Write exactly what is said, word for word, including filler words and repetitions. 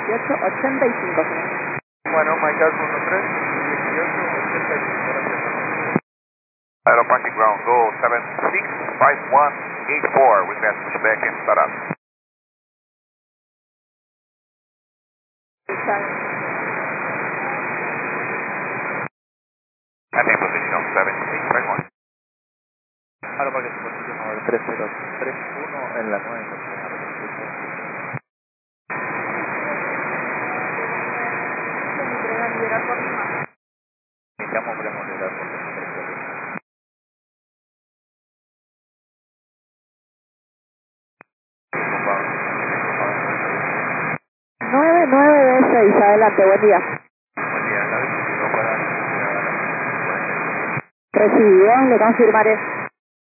dieciocho ochenta y cinco. Bueno, Mike Alfa uno tres, dieciocho ochenta y cinco, gracias. Aeroparking ground, go seven six five one eight four, request pushback and start up. And in position seven six five one. Aeroparking position number tres cero tres uno en la nueva estación. Iniciamos premodelar por nueve nueve D seis, adelante, buen día. Buen día, la vez para... Recibido, le confirmaré.